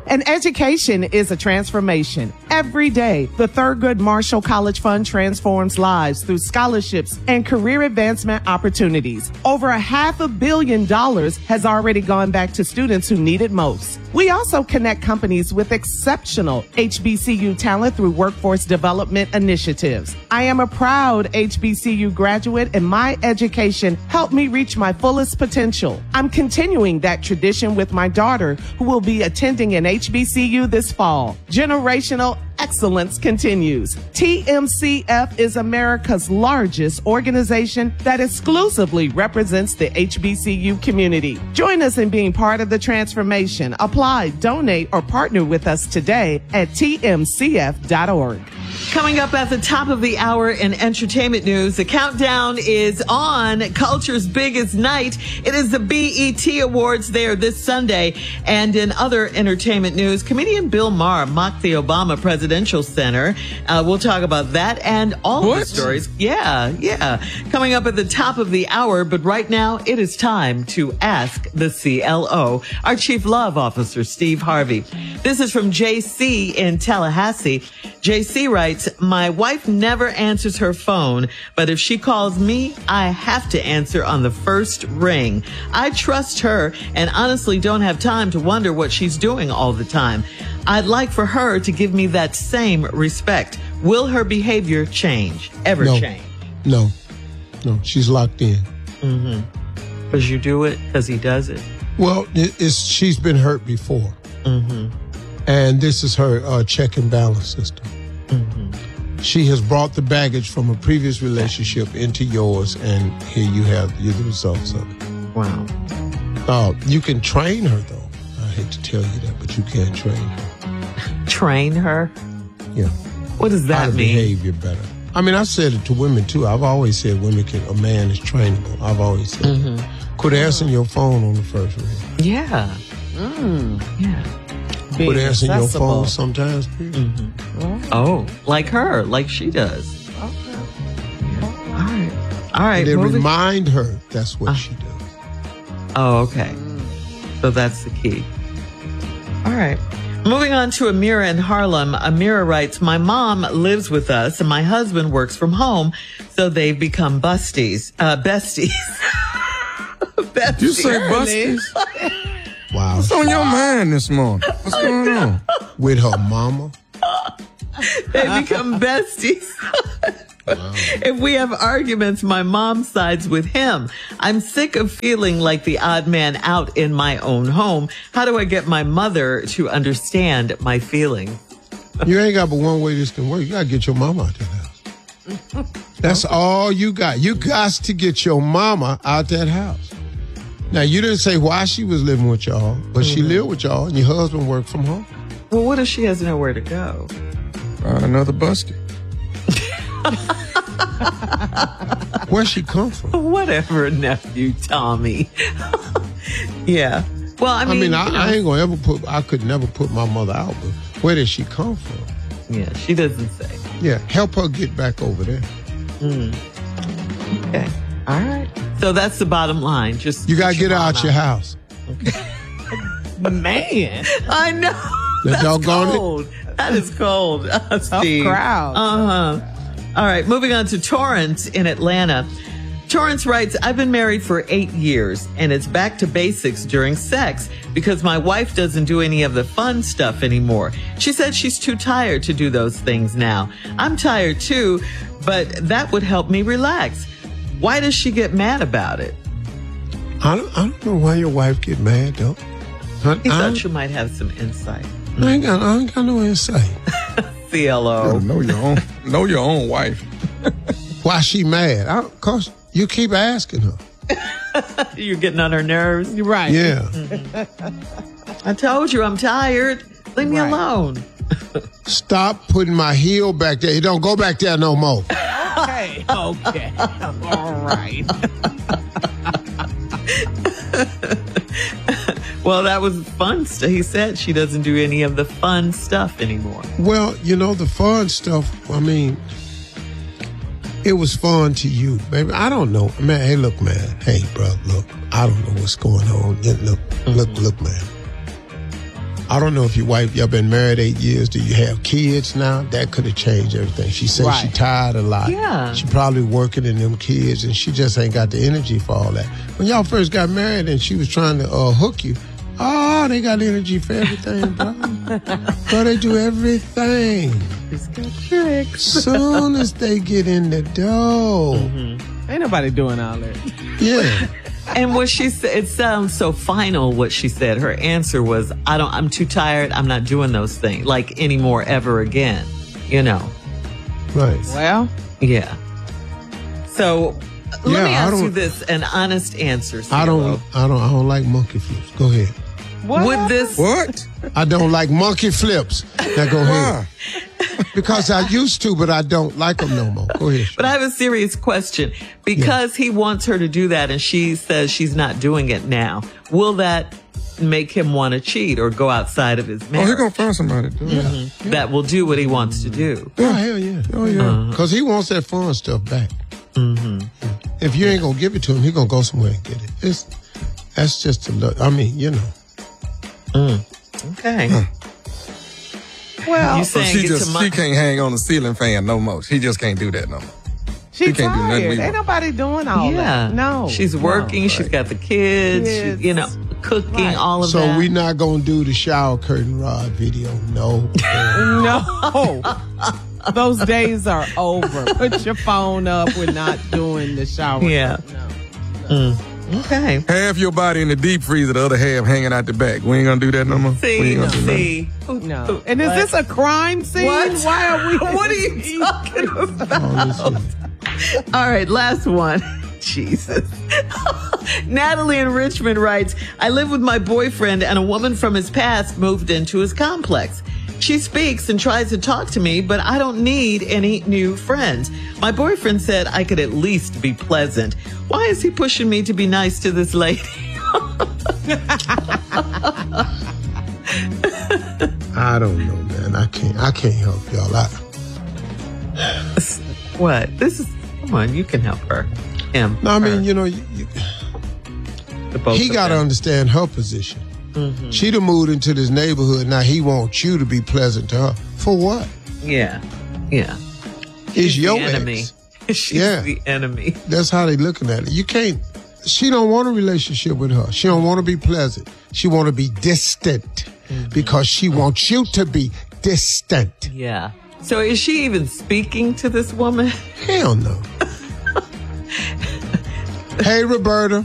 And education is a transformation. Every day, the Thurgood Marshall College Fund transforms lives through scholarships and career advancement opportunities. Over $500 million has already gone back to students who need it most. We also connect companies with exceptional HBCU talent through workforce development initiatives. I am a proud HBCU graduate, and my education helped me reach my fullest potential. I'm continuing that tradition with my daughter, who will be attending an HBCU this fall. Generational excellence continues. TMCF is America's largest organization that exclusively represents the HBCU community. Join us in being part of the transformation. Apply, donate, or partner with us today at tmcf.org. Coming up at the top of the hour in entertainment news, the countdown is on. Culture's biggest night. It is the BET Awards there this Sunday. And in other entertainment news, comedian Bill Maher mocked the Obama Presidential Center. We'll talk about that and all of the stories. Yeah. Coming up at the top of the hour. But right now, it is time to ask the CLO, our Chief Love Officer, Steve Harvey. This is from JC in Tallahassee. JC writes, my wife never answers her phone, but if she calls me, I have to answer on the first ring. I trust her and honestly don't have time to wonder what she's doing all the time. I'd like for her to give me that same respect. Will her behavior change? Change? No, she's locked in. Mm-hmm. Because you do it? Because he does it? Well, she's been hurt before. Mm-hmm. And this is her check and balance system. Mm-hmm. She has brought the baggage from a previous relationship into yours, and here you have the results of it. Wow. You can train her, though. I hate to tell you that, but you can train her. Train her? Yeah. What does that How to mean? Behave you better. I mean, I've said it to women, too. I've always said a man is trainable. I've always said that. Quit answering your phone on the first ring. Yeah. Yeah. Quit answering your phone sometimes, please. Mm-hmm. Oh, like her, like she does. Okay. Yeah. All right. And then remind her that's what she does. Oh, okay. So that's the key. All right. Moving on to Amira in Harlem. Amira writes, my mom lives with us and my husband works from home, so they've become besties. Besties. You say besties? Wow. What's on your mind this morning? What's going on? With her mama? They become besties. Wow. If we have arguments, my mom sides with him. I'm sick of feeling like the odd man out in my own home. How do I get my mother to understand my feelings? You ain't got but one way this can work. You got to get your mama out that house. That's all you got. You got to get your mama out that house. Now, you didn't say why she was living with y'all, but she lived with y'all and your husband worked from home. Well, what if she has nowhere to go? Another busted. Where'd she come from? Whatever, nephew Tommy. Yeah. Well, I mean, I ain't gonna I could never put my mother out, but where did she come from? Yeah, she doesn't say. Yeah, help her get back over there. Okay. All right. So that's the bottom line. You gotta get her out your house. Okay. Man. I know. That's cold. That is cold, Steve. Tough crowd. All right, moving on to Torrance in Atlanta. Torrance writes, I've been married for 8 years, and it's back to basics during sex because my wife doesn't do any of the fun stuff anymore. She said she's too tired to do those things now. I'm tired too, but that would help me relax. Why does she get mad about it? I don't know why your wife get mad, though. He thought you might have some insight. I ain't got no insight. CLO. Know your own wife. Why she mad? Cause you keep asking her. You're getting on her nerves. You're right. Yeah. I told you I'm tired. Leave me alone. Stop putting my heel back there. You don't go back there no more. Okay. All right. Well, that was fun stuff. He said she doesn't do any of the fun stuff anymore. Well, the fun stuff, it was fun to you, baby. I don't know. Man, hey, look, man. Hey, bro, look. I don't know what's going on. Look, man. I don't know if your wife, y'all been married 8 years. Do you have kids now? That could have changed everything. She said she tired a lot. Yeah. She probably working in them kids, and she just ain't got the energy for all that. When y'all first got married and she was trying to hook you, they got energy for everything, bro. Bro, they do everything. It's got tricks. Soon as they get in the dough. Ain't nobody doing all that. Yeah. And what she said, it sounds so final what she said. Her answer was, I'm too tired. I'm not doing those things like anymore ever again. You know. Right. Well, yeah. So let me ask you this, an honest answer. CeeLo. I don't like monkey flips. Go ahead. what? Would this What? I don't like monkey flips. Now go ahead. Because I used to, but I don't like them no more. Go ahead. But I have a serious question. Because he wants her to do that and she says she's not doing it now, will that make him want to cheat or go outside of his Oh, marriage? he's going to find somebody to do it. That will do what he wants to do. Oh, hell yeah. Oh, yeah. Because he wants that fun stuff back. If you ain't going to give it to him, he going to go somewhere and get it. That's just a look. I mean, you know. Okay. Well, You So saying she get just to my- she can't hang on the ceiling fan no more. She just can't do that no more. she she can't do nothing tired. we Ain't want. nobody doing all Yeah. that. No. She's working. She's got the kids. Kids. She, cooking, Right. all of So that. we not going to do the shower curtain rod video. No. No. Those days are over. Put your phone up. We're not doing the shower. Yeah. No. Okay. Half your body in the deep freezer, the other half hanging out the back. We ain't gonna do that no more. We See, ain't gonna do nothing. see. No. And is this a crime scene? What? Why are we? What are you talking about? Oh, listen. All right, last one. Jesus. Natalie in Richmond writes, I live with my boyfriend and a woman from his past moved into his complex. She speaks and tries to talk to me, but I don't need any new friends. My boyfriend said I could at least be pleasant. Why is he pushing me to be nice to this lady? I don't know, man. I can't help y'all out. What? Come on, you can help her. Him. No, I mean, her, you know, the both he of got to them. understand her position. She done moved into this neighborhood. Now he wants you to be pleasant to her. For what? Yeah. Yeah. It's She's your the enemy. ex. She's Yeah. the enemy. That's how they looking at it. You can't. She don't want a relationship with her. She don't want to be pleasant. She want to be distant because she wants you to be distant. Yeah. So is she even speaking to this woman? Hell no. Hey, Roberta.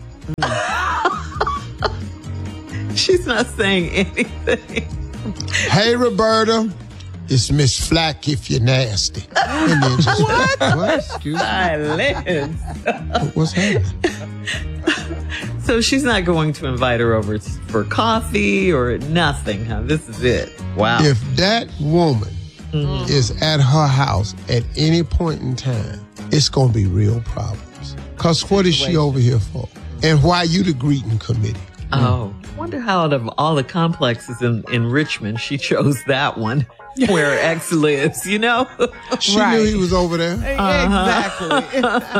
She's not saying anything. Hey, Roberta. It's Miss Flack if you're nasty. And then just, what? Excuse me. Silence. What's happening? So she's not going to invite her over for coffee or nothing, huh? This is it. Wow. If that woman is at her house at any point in time, it's going to be real problems. Because what is she over here for? And why you the greeting committee? Oh, wonder how out of all the complexes in Richmond, she chose that one where her ex lives, you know? She knew he was over there. Exactly.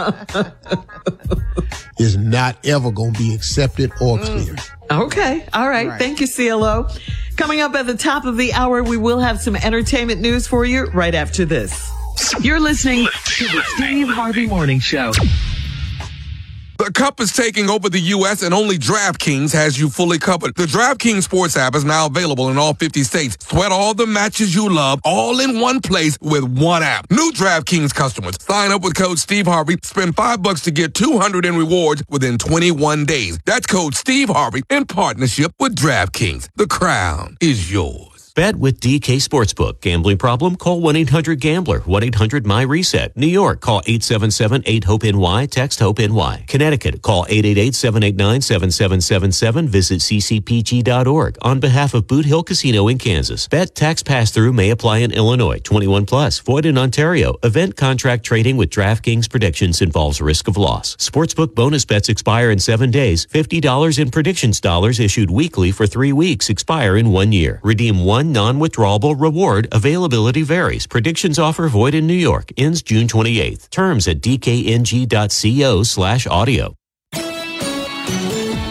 Is not ever going to be accepted or cleared. Okay. All right. Thank you, CeeLo. Coming up at the top of the hour, we will have some entertainment news for you right after this. You're listening to the Steve Harvey Morning Show. The Cup is taking over the U.S. and only DraftKings has you fully covered. The DraftKings Sports app is now available in all 50 states. Sweat all the matches you love all in one place with one app. New DraftKings customers. Sign up with code Steve Harvey. Spend $5 to get $200 in rewards within 21 days. That's code Steve Harvey in partnership with DraftKings. The crown is yours. Bet with DK Sportsbook. Gambling problem? Call 1-800-GAMBLER. 1-800-MY-RESET. New York, call 877-8-HOPE-NY. Text HOPE-NY. Connecticut, call 888-789-7777. Visit ccpg.org. On behalf of Boot Hill Casino in Kansas. Bet tax pass-through may apply in Illinois. 21 plus. Void in Ontario. Event contract trading with DraftKings predictions involves risk of loss. Sportsbook bonus bets expire in 7 days. $50 in predictions dollars issued weekly for 3 weeks. Expire in 1 year. Redeem one non-withdrawable reward. Availability varies. Predictions offer void in New York. Ends June 28th. Terms at dkng.co/audio.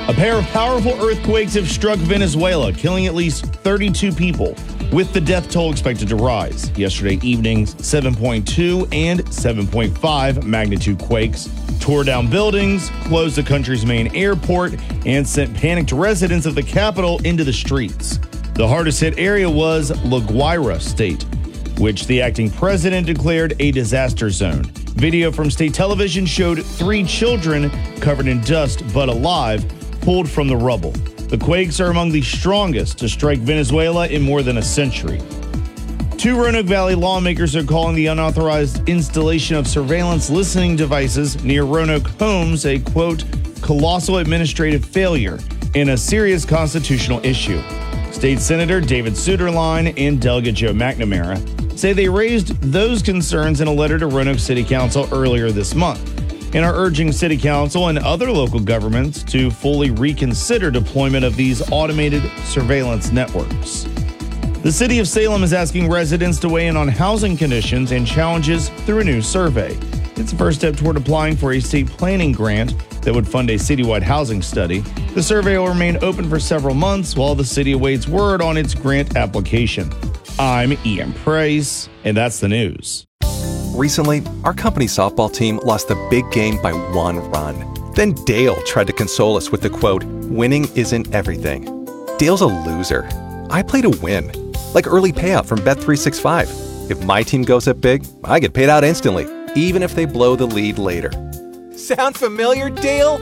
A pair of powerful earthquakes have struck Venezuela, killing at least 32 people, with the death toll expected to rise. Yesterday evening's 7.2 and 7.5 magnitude quakes tore down buildings, closed the country's main airport, and sent panicked residents of the capital into the streets. The hardest hit area was La Guaira state, which the acting president declared a disaster zone. Video from state television showed 3 children covered in dust but alive, pulled from the rubble. The quakes are among the strongest to strike Venezuela in more than a century. 2 Roanoke Valley lawmakers are calling the unauthorized installation of surveillance listening devices near Roanoke homes a, quote, colossal administrative failure and a serious constitutional issue. State Senator David Suderline and Delegate Joe McNamara say they raised those concerns in a letter to Roanoke City Council earlier this month, and are urging City Council and other local governments to fully reconsider deployment of these automated surveillance networks. The city of Salem is asking residents to weigh in on housing conditions and challenges through a new survey. It's the first step toward applying for a state planning grant that would fund a citywide housing study. The survey will remain open for several months while the city awaits word on its grant application. I'm Ian Price, and that's the news. Recently, our company softball team lost the big game by 1 run. Then Dale tried to console us with the quote, winning isn't everything. Dale's a loser. I play to win. Like early payout from Bet365. If my team goes up big, I get paid out instantly, even if they blow the lead later. Sound familiar, Dale?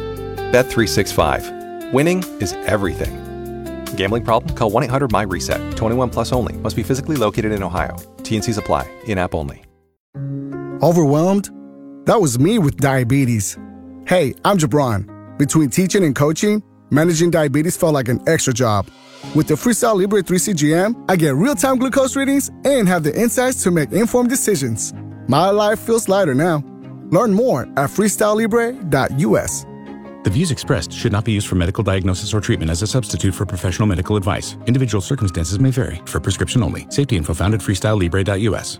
Bet365. Winning is everything. Gambling problem? Call 1-800-MY-RESET. 21 plus only. Must be physically located in Ohio. T&Cs apply. In-app only. Overwhelmed? That was me with diabetes. Hey, I'm Jabron. Between teaching and coaching, managing diabetes felt like an extra job. With the Freestyle Libre 3 CGM, I get real-time glucose readings and have the insights to make informed decisions. My life feels lighter now. Learn more at freestylelibre.us. The views expressed should not be used for medical diagnosis or treatment as a substitute for professional medical advice. Individual circumstances may vary. For prescription only. Safety info found at freestylelibre.us.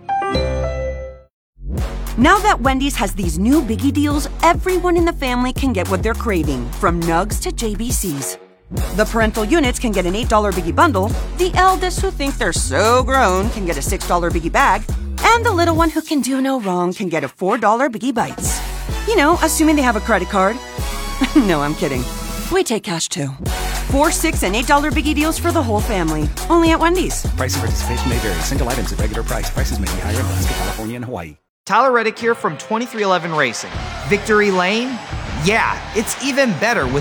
Now that Wendy's has these new biggie deals, everyone in the family can get what they're craving, from nugs to JBCs. The parental units can get an $8 biggie bundle, the eldest who think they're so grown can get a $6 biggie bag, and the little one who can do no wrong can get a $4 biggie bites. You know, assuming they have a credit card. No, I'm kidding. We take cash too. 4, 6, and $8 biggie deals for the whole family. Only at Wendy's. Price and participation may vary. Single items at regular price. Prices may be higher in Alaska, California, and Hawaii. Tyler Reddick here from 2311 Racing. Victory Lane? Yeah, it's even better with